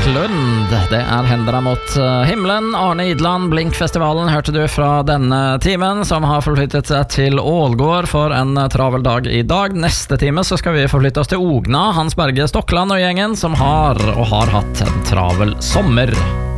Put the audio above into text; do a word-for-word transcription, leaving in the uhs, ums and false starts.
Lund, det er Hendene mot himmelen. Arne Idland, Blinkfestivalen hørte du fra denne timen, som har forflyttet seg til Ålgård for en travel dag i dag. Neste time så skal vi forflytte oss til Ogna, Hans Berge Stokland og gjengen, som har og har hatt en travel sommer.